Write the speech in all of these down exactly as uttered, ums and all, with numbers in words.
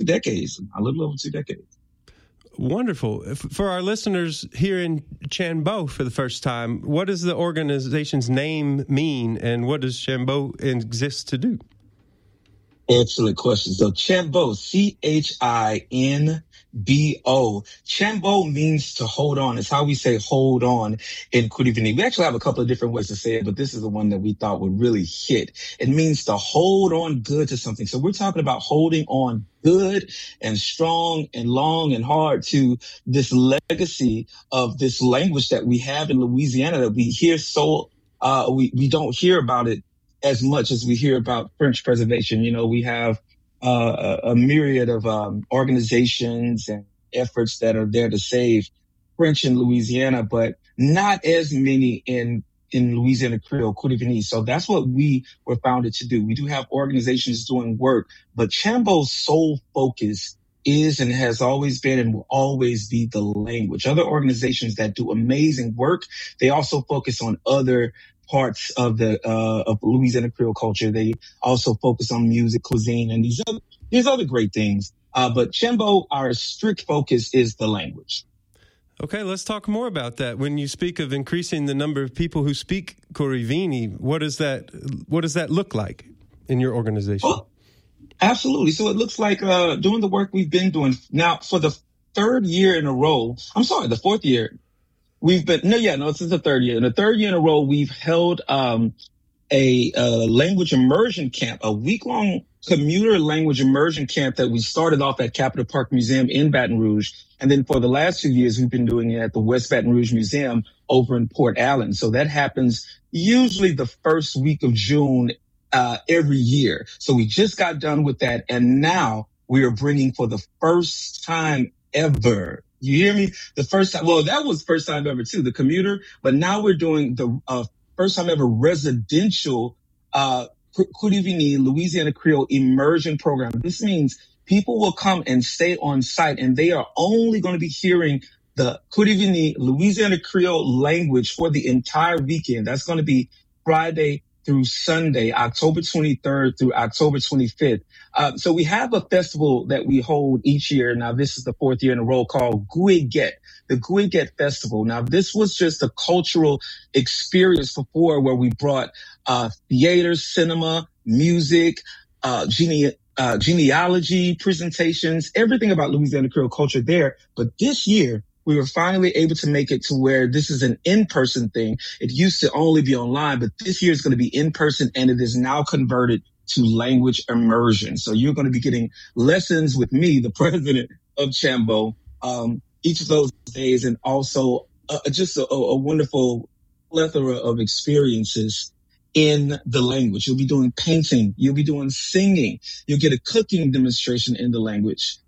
decades, a little over two decades. Wonderful. For our listeners here in Chambeau for the first time, what does the organization's name mean, and what does Chambeau exist to do? Excellent question. So Chambeau, C H I N B O. Chambeau means to hold on. It's how we say hold on in Kurivini. We actually have a couple of different ways to say it, but this is the one that we thought would really hit. It means to hold on good to something. So we're talking about holding on good and strong and long and hard to this legacy of this language that we have in Louisiana that we hear so, uh, we, we don't hear about it as much as we hear about French preservation. You know, we have uh, a, a myriad of um, organizations and efforts that are there to save French in Louisiana, but not as many in in Louisiana Creole, Kurivini. So that's what we were founded to do. We do have organizations doing work, but Chambeau's sole focus is and has always been and will always be the language. Other organizations that do amazing work, they also focus on other parts of the uh, of Louisiana Creole culture. They also focus on music, cuisine, and these other these other great things. Uh, but Chambeau, our strict focus is the language. Okay, let's talk more about that. When you speak of increasing the number of people who speak Kurivini, what does that what does that look like in your organization? Oh, absolutely. So it looks like uh, doing the work we've been doing now for the third year in a row. I'm sorry, the fourth year. We've been, no, yeah, no, this is the third year. In the third year in a row, we've held um, a uh, language immersion camp, a week-long commuter language immersion camp that we started off at Capitol Park Museum in Baton Rouge. And then for the last two years, we've been doing it at the West Baton Rouge Museum over in Port Allen. So that happens usually the first week of June uh, every year. So we just got done with that. And now we are bringing for the first time ever, you hear me? The first time, well, that was first time ever too, the commuter, but now we're doing the uh, first time ever residential uh, Kurivini Louisiana Creole immersion program. This means people will come and stay on site, and they are only going to be hearing the Kurivini Louisiana Creole language for the entire weekend. That's going to be Friday through Sunday, October twenty-third through October twenty-fifth. Uh, so we have a festival that we hold each year. Now, this is the fourth year in a row, called Guiget, the Guiget Festival. Now, this was just a cultural experience before where we brought uh, theater, cinema, music, uh, gene- uh, genealogy presentations, everything about Louisiana Creole culture there. But this year, we were finally able to make it to where this is an in-person thing. It used to only be online, but this year is going to be in-person, and it is now converted to language immersion. So you're going to be getting lessons with me, the president of Chambeau, um, each of those days, and also uh, just a, a wonderful plethora of experiences in the language. You'll be doing painting. You'll be doing singing. You'll get a cooking demonstration in the language.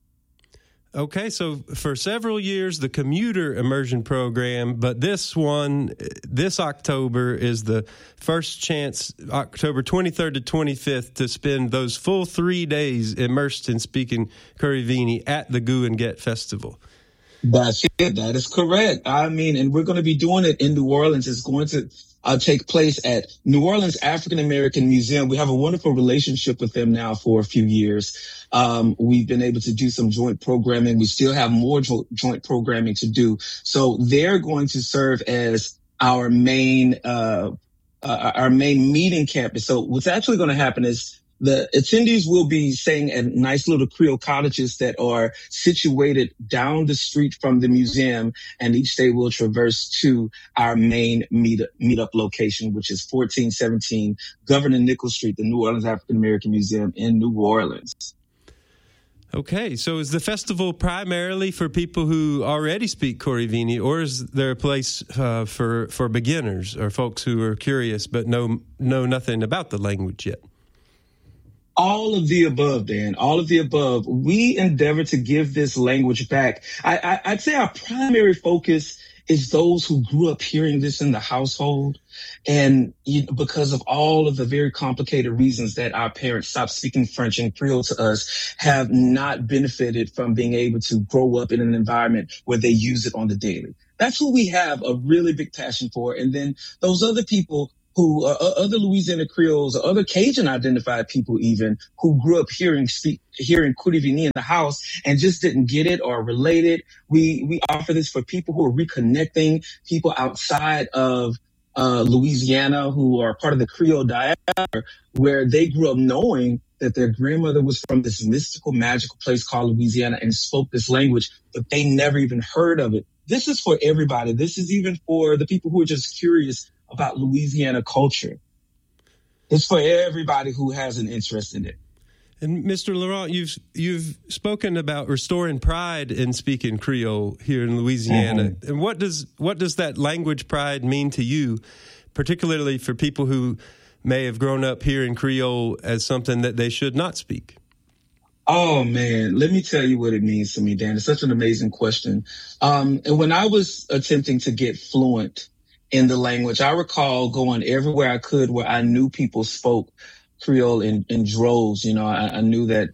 Okay, so for several years, the commuter immersion program, but this one, this October is the first chance, October twenty-third to twenty-fifth, to spend those full three days immersed in speaking Kurivini at the Guiget Festival. That's it. That is correct. I mean, and we're going to be doing it in New Orleans. It's going to uh, take place at New Orleans African American Museum. We have a wonderful relationship with them now for a few years. Um, we've been able to do some joint programming. We still have more jo- joint programming to do. So they're going to serve as our main, uh, uh, our main meeting campus. So what's actually going to happen is the attendees will be staying at nice little Creole cottages that are situated down the street from the museum, and each day will traverse to our main meet meetup location, which is fourteen seventeen Governor Nichols Street, the New Orleans African American Museum in New Orleans. Okay, so is the festival primarily for people who already speak Kurivini, or is there a place uh, for for beginners or folks who are curious but know know nothing about the language yet? All of the above, Dan. All of the above. We endeavor to give this language back. I, I, I'd say our primary focus is those who grew up hearing this in the household, and you know, because of all of the very complicated reasons that our parents stopped speaking French and Creole to us, have not benefited from being able to grow up in an environment where they use it on the daily. That's who we have a really big passion for. And then those other people who uh, other Louisiana Creoles, or other Cajun identified people even, who grew up hearing speak, hearing Kouri-Vini in the house and just didn't get it or relate it. We, we offer this for people who are reconnecting, people outside of uh, Louisiana who are part of the Creole diaspora, where they grew up knowing that their grandmother was from this mystical, magical place called Louisiana and spoke this language, but they never even heard of it. This is for everybody. This is even for the people who are just curious about Louisiana culture. It's for everybody who has an interest in it. And Mister Laurent, you've you've spoken about restoring pride in speaking Creole here in Louisiana. Mm-hmm. And what does what does that language pride mean to you, particularly for people who may have grown up hearing Creole as something that they should not speak? Oh, man, let me tell you what it means to me, Dan. It's such an amazing question. Um, and when I was attempting to get fluent in the language, I recall going everywhere I could where I knew people spoke Creole in, in droves. You know, I, I knew that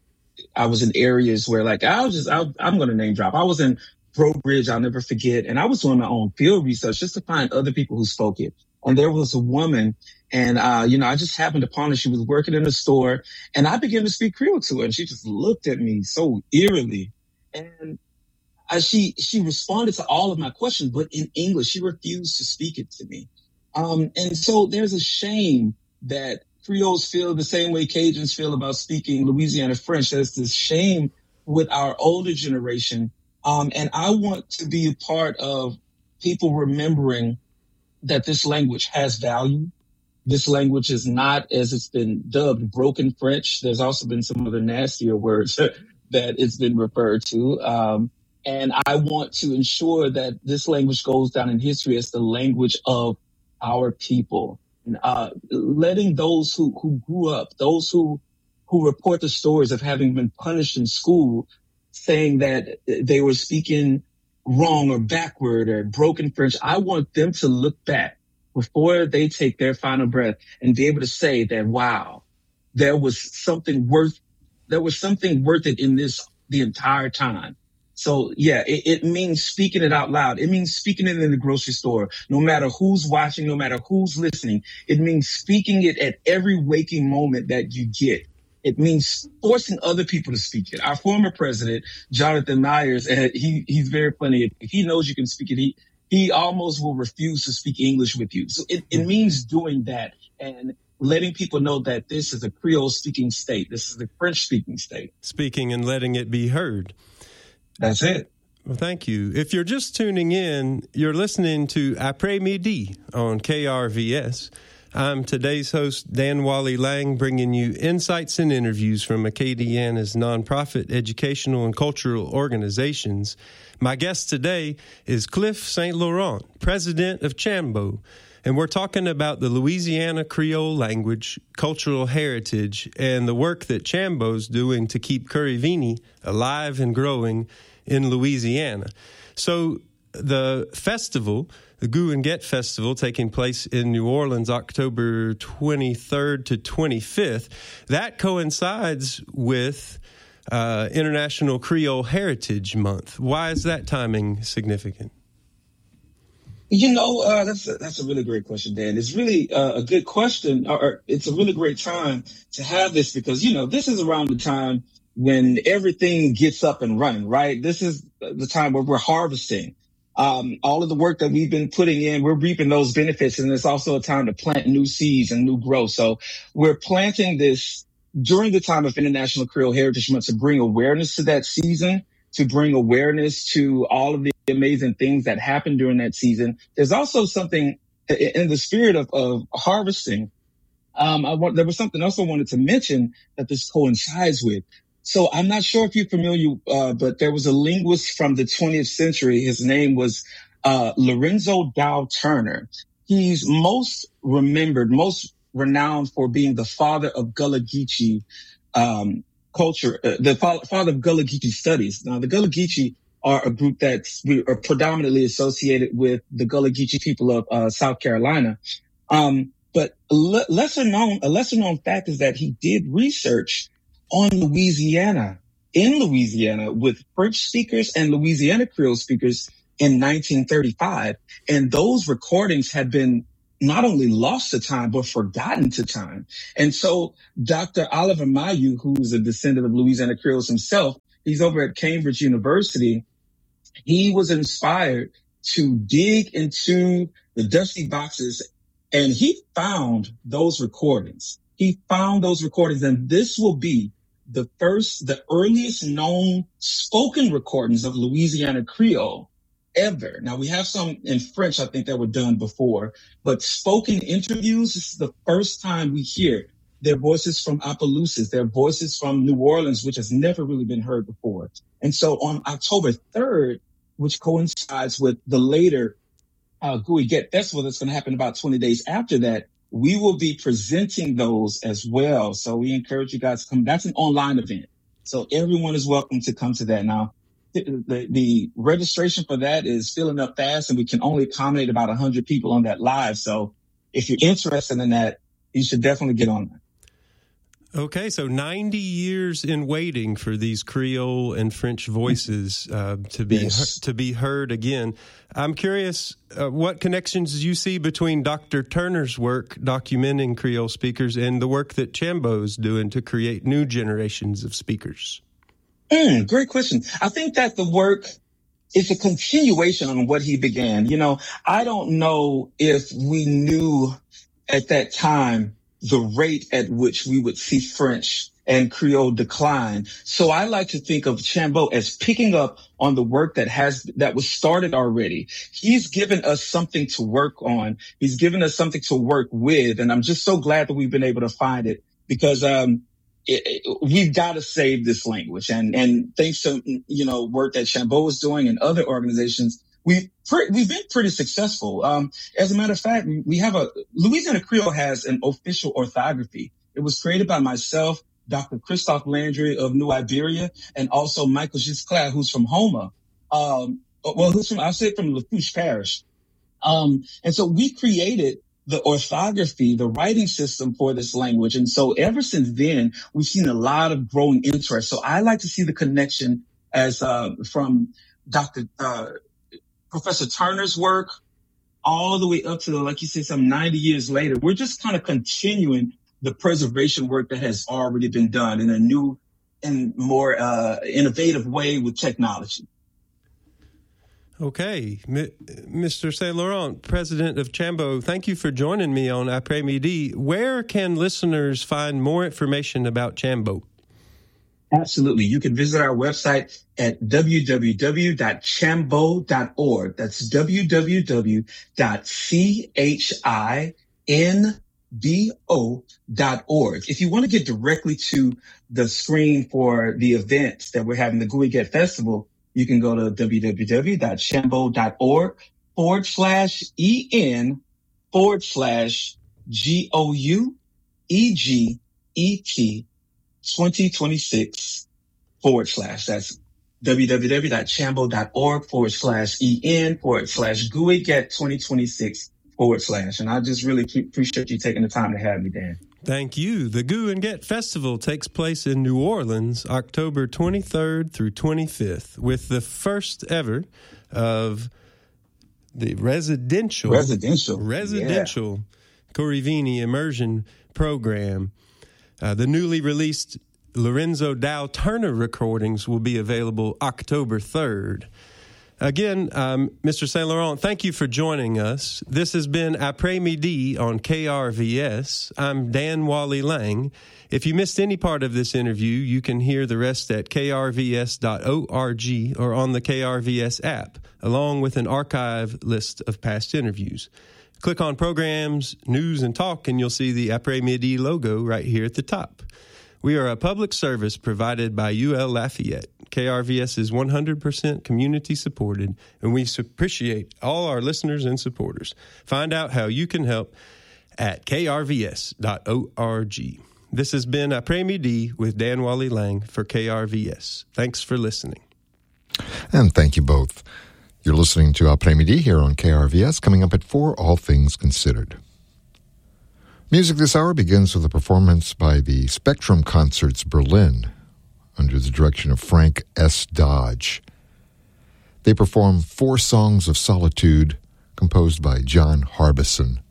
I was in areas where, like, I was just, I, I'm going to name drop. I was in Breaux Bridge, I'll never forget. And I was doing my own field research just to find other people who spoke it. And there was a woman, and, uh, you know, I just happened upon her. She was working in a store, and I began to speak Creole to her, and she just looked at me so eerily. And uh, she she responded to all of my questions, but in English. She refused to speak it to me. Um, and so there's a shame that Creoles feel the same way Cajuns feel about speaking Louisiana French. There's this shame with our older generation. Um, and I want to be a part of people remembering that this language has value. This language is not, as it's been dubbed, broken French. There's also been some other nastier words that it's been referred to. Um, and I want to ensure that this language goes down in history as the language of our people. And, uh, letting those who, who grew up, those who, who report the stories of having been punished in school, saying that they were speaking wrong or backward or broken French, I want them to look back before they take their final breath and be able to say that, wow, there was something worth, there was something worth it in this the entire time. So yeah, it, it means speaking it out loud. It means speaking it in the grocery store, no matter who's watching, no matter who's listening. It means speaking it at every waking moment that you get. It means forcing other people to speak it. Our former president, Jonathan Myers, and he, he's very funny. If he knows you can speak it, he, he almost will refuse to speak English with you. So it, it means doing that and letting people know that this is a Creole speaking state. This is a French speaking state. Speaking and letting it be heard. That's it. Well, thank you. If you're just tuning in, you're listening to Après Midi on K R V S. I'm today's host, Dan Wally Lang, bringing you insights and interviews from Acadiana's nonprofit educational and cultural organizations. My guest today is Cliff Saint Laurent, president of Chambo, and we're talking about the Louisiana Creole language, cultural heritage, and the work that Chambo's doing to keep Kouri-Vini alive and growing in Louisiana. So the festival, the Goo and Get Festival, taking place in New Orleans, October twenty-third to twenty-fifth, that coincides with uh, International Creole Heritage Month. Why is that timing significant? You know, uh, that's a, that's a really great question, Dan. It's really uh, a good question, or it's a really great time to have this because, you know, this is around the time when everything gets up and running, right? This is the time where we're harvesting. Um, all of the work that we've been putting in, we're reaping those benefits. And it's also a time to plant new seeds and new growth. So we're planting this during the time of International Creole Heritage Month to bring awareness to that season, to bring awareness to all of the amazing things that happen during that season. There's also something in the spirit of, of harvesting. Um, I want, there was something else I wanted to mention that this coincides with. So I'm not sure if you're familiar, uh, but there was a linguist from the twentieth century. His name was uh, Lorenzo Dow Turner. He's most remembered, most renowned for being the father of Gullah Geechee um, culture, uh, the fa- father of Gullah Geechee studies. Now, the Gullah Geechee are a group that's we are predominantly associated with the Gullah Geechee people of uh, South Carolina. Um, but a le- lesser known, a lesser known fact is that he did research on Louisiana, in Louisiana, with French speakers and Louisiana Creole speakers in nineteen thirty-five. And those recordings had been not only lost to time, but forgotten to time. And so Doctor Oliver Mayu, who's a descendant of Louisiana Creoles himself, he's over at Cambridge University. He was inspired to dig into the dusty boxes, and he found those recordings. He found those recordings, and this will be the first, the earliest known spoken recordings of Louisiana Creole ever. Now, we have some in French, I think, that were done before, but spoken interviews, this is the first time we hear their voices from Opelousas, their voices from New Orleans, which has never really been heard before. And so on October third, which coincides with the later uh, Gooey Get Festival that's going to happen about twenty days after that, we will be presenting those as well. So we encourage you guys to come. That's an online event, so everyone is welcome to come to that. Now, the, the, the registration for that is filling up fast, and we can only accommodate about one hundred people on that live. So if you're interested in that, you should definitely get on that. Okay, so ninety years in waiting for these Creole and French voices uh, to be Yes. to be heard again. I'm curious, uh, what connections do you see between Doctor Turner's work documenting Creole speakers and the work that Chambo's doing to create new generations of speakers? Mm, great question. I think that the work is a continuation on what he began. You know, I don't know if we knew at that time the rate at which we would see French and Creole decline. So I like to think of Chambo as picking up on the work that has, that was started already. He's given us something to work on. He's given us something to work with. And I'm just so glad that we've been able to find it, because, um, it, it, we've got to save this language. And, and thanks to, you know, work that Chambo is doing and other organizations, We've, pre- we've been pretty successful. Um, as a matter of fact, we, we have a, Louisiana Creole has an official orthography. It was created by myself, Doctor Christophe Landry of New Iberia, and also Michael Gisclair, who's from Houma. Um, well, who's from, I'll say from Lafourche Parish. Um, and so we created the orthography, the writing system for this language. And so ever since then, we've seen a lot of growing interest. So I like to see the connection as, uh, from Doctor, uh, Professor Turner's work all the way up to, the, like you said, some ninety years later. We're just kind of continuing the preservation work that has already been done in a new and more uh, innovative way with technology. Okay. Mister Saint Laurent, president of Chambo, thank you for joining me on Après Midi. Where can listeners find more information about Chambo? Absolutely. You can visit our website at w w w dot chambo dot org. That's w w w dot chambo dot org. If you want to get directly to the screen for the event that we're having, the Gooey Get Festival, you can go to w w w dot chambo dot org forward slash en forward slash G O U E G E T twenty twenty-six forward slash. That's w w w dot chambo dot org forward slash en forward slash Gooey Get twenty twenty-six forward slash. And I just really appreciate you taking the time to have me, Dan. Thank you. The Goo and Get Festival takes place in New Orleans, October twenty-third through twenty-fifth, with the first ever of the residential residential residential yeah. Corivini immersion program. Uh, the newly released Lorenzo Dow Turner recordings will be available October third. Again, um, Mister Saint Laurent, thank you for joining us. This has been Après Midi on K R V S. I'm Dan Wally Lang. If you missed any part of this interview, you can hear the rest at k r v s dot org or on the K R V S app, along with an archive list of past interviews. Click on Programs, News, and Talk, and you'll see the Après Midi logo right here at the top. We are a public service provided by U L Lafayette. K R V S is one hundred percent community supported, and we appreciate all our listeners and supporters. Find out how you can help at k r v s dot org. This has been Après Midi with Dan Wally Lang for K R V S. Thanks for listening. And thank you both. You're listening to Après Midi here on K R V S, coming up at four, All Things Considered. Music this hour begins with a performance by the Spectrum Concerts Berlin under the direction of Frank S. Dodge. They perform Four Songs of Solitude, composed by John Harbison.